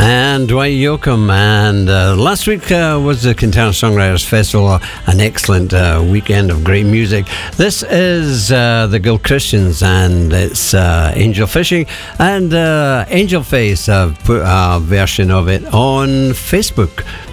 and Dwight Yoakam. And last week was the Quintana Songwriters Festival, an excellent weekend of great music. This is the Guild Christians, and it's Angel Fishing, and Angel Face have put a version of it on Facebook.